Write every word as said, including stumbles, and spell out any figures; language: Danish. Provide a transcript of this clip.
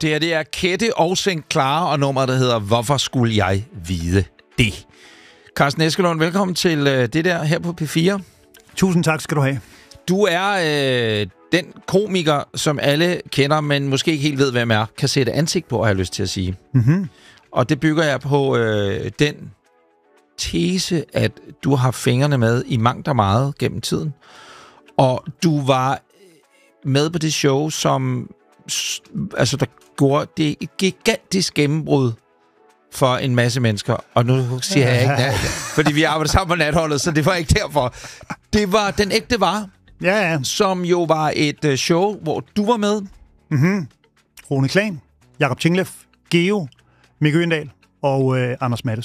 Det her, det er Kette og Sankt Clara, og nummeret, der hedder Hvorfor skulle jeg vide det? Carsten Eskelund, velkommen til øh, det der her på P fire. Tusind tak skal du have. Du er øh, den komiker, som alle kender, men måske ikke helt ved, hvem er, kan sætte ansigt på, har jeg lyst til at sige. Mm-hmm. Og det bygger jeg på øh, den tese, at du har fingrene med i mangt og meget gennem tiden. Og du var med på det show, som altså, der gjorde det et gigantisk gennembrud for en masse mennesker. Og nu siger jeg ikke det, fordi vi arbejder sammen på natholdet, så det var ikke derfor. Det var Den Ægte Var, Ja, ja. som jo var et uh, show, hvor du var med. Mm-hmm. Rune Klan, Jakob Tingleff, Geo, Mikke Øgendahl og øh, Anders Mattes.